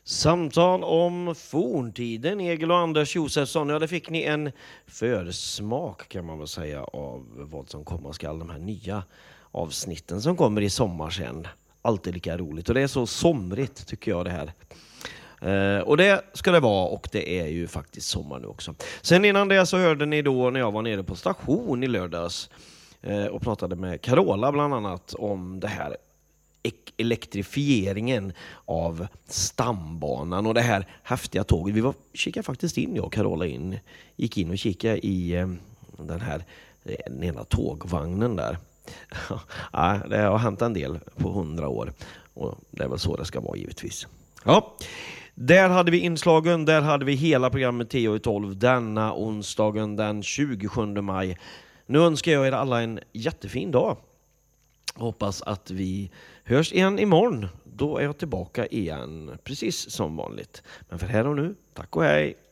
Samtal om forntiden, Egil och Anders Josefsson. Ja, det fick ni en försmak kan man väl säga av vad som komma skall. De här nya avsnitten som kommer i sommar sen. Alltid lika roligt. Och det är så somrigt tycker jag det här. Och det ska det vara, och det är ju faktiskt sommar nu också. Sen innan det så hörde ni då när jag var nere på station i lördags och pratade med Carola bland annat om det här elektrifieringen av stambanan och det här häftiga tåget. Vi kikade faktiskt in, jag och Carola gick in och kikade i den här ena tågvagnen där. Ja, det har hänt en del på 100 år och det är väl så det ska vara givetvis. Ja, där hade vi inslagen, där hade vi hela programmet 10:12 denna onsdagen den 27 maj. Nu önskar jag er alla en jättefin dag. Hoppas att vi hörs igen imorgon. Då är jag tillbaka igen precis som vanligt. Men för här och nu, tack och hej!